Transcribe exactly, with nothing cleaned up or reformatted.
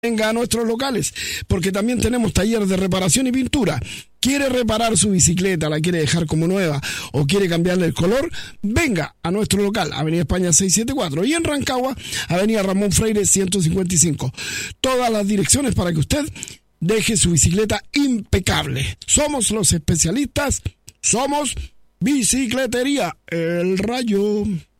Venga a nuestros locales, porque también tenemos taller de reparación y pintura. ¿Quiere reparar su bicicleta, la quiere dejar como nueva o quiere cambiarle el color? Venga a nuestro local, Avenida España seiscientos setenta y cuatro, y en Rancagua, Avenida Ramón Freire ciento cincuenta y cinco. Todas las direcciones para que usted deje su bicicleta impecable. Somos los especialistas, somos Bicicletería El Rayo.